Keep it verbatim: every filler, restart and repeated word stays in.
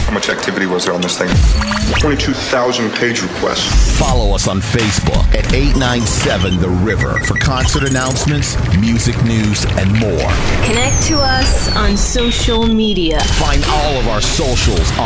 How much activity was there on this thing? twenty-two thousand page requests. Follow us on Facebook at eight nine seven The River for concert announcements, music news, and more. Connect to us on social media. Find all of our socials on